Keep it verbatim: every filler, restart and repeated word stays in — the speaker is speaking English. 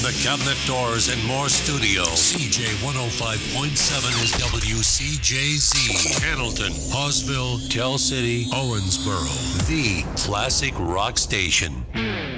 the Cabinet Doors and More studio, C J one oh five point seven is W C J Z. Hamilton, Hawesville, Tell City, Owensboro. The classic rock station.